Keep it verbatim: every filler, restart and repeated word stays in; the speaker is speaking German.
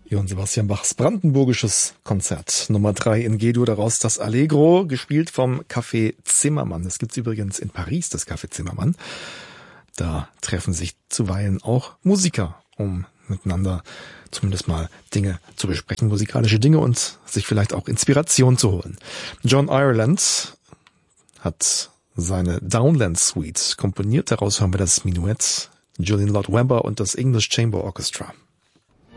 Johann Sebastian Bachs brandenburgisches Konzert Nummer drei in G-Dur, daraus das Allegro, gespielt vom Café Zimmermann. Das gibt's übrigens in Paris, das Café Zimmermann. Da treffen sich zuweilen auch Musiker, um miteinander zumindest mal Dinge zu besprechen, musikalische Dinge und sich vielleicht auch Inspiration zu holen. John Ireland hat seine Downland Suite komponiert. Daraus hören wir das Minuett, Julian Lord Webber und das English Chamber Orchestra.